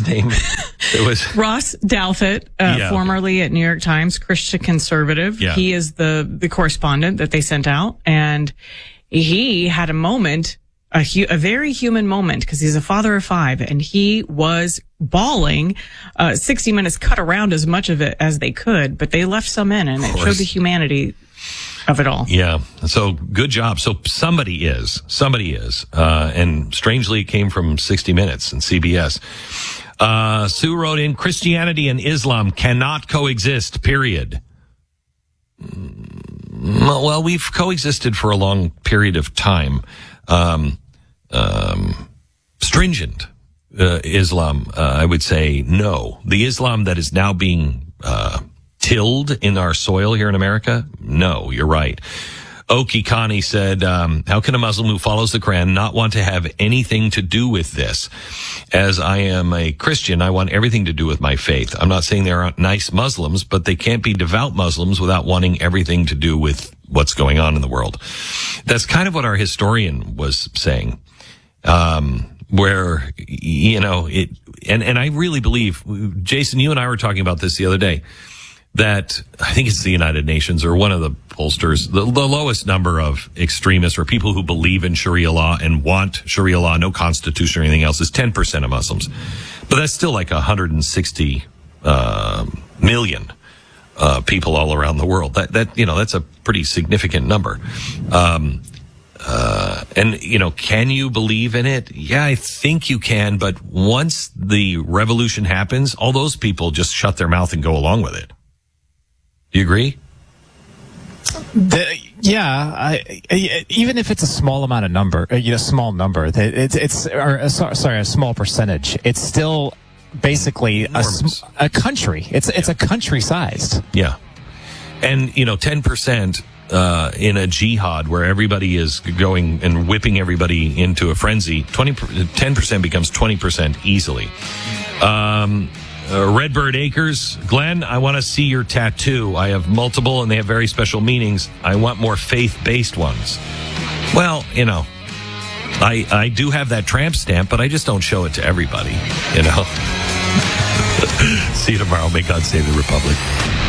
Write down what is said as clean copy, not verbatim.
name? It was Ross Douthat, formerly at New York Times, Christian conservative. Yeah. He is the correspondent that they sent out, and he had a moment, a very human moment, because he's a father of 5, and he was bawling. 60 Minutes cut around as much of it as they could, but they left some in, and it showed the humanity of it all. Yeah. So good job. So somebody is, and strangely it came from 60 Minutes and CBS. Sue wrote in, Christianity and Islam cannot coexist, period. Well, we've coexisted for a long period of time. Stringent Islam, I would say no. The Islam that is now being tilled in our soil here in America, no, you're right. Oki Khani said, how can a Muslim who follows the Quran not want to have anything to do with this? As I am a Christian, I want everything to do with my faith. I'm not saying there aren't nice Muslims, but they can't be devout Muslims without wanting everything to do with what's going on in the world. That's kind of what our historian was saying. Where, you know, and I really believe, Jason, you and I were talking about this the other day, that I think it's the United Nations or one of the pollsters, the lowest number of extremists or people who believe in Sharia law and want Sharia law, no constitution or anything else, is 10% of Muslims. But that's still like 160 million people all around the world. That you know, that's a pretty significant number. And, you know, can you believe in it? Yeah, I think you can. But once the revolution happens, all those people just shut their mouth and go along with it. Do you agree? Even if it's a small amount of number, small number, a small percentage, it's still basically a country. It's a country sized. Yeah. And, 10%, in a jihad where everybody is going and whipping everybody into a frenzy, 10% becomes 20% easily. Redbird Acres, Glenn, I want to see your tattoo. I have multiple and they have very special meanings. I want more faith-based ones. Well, I do have that tramp stamp, but I just don't show it to everybody, See you tomorrow. May God save the Republic.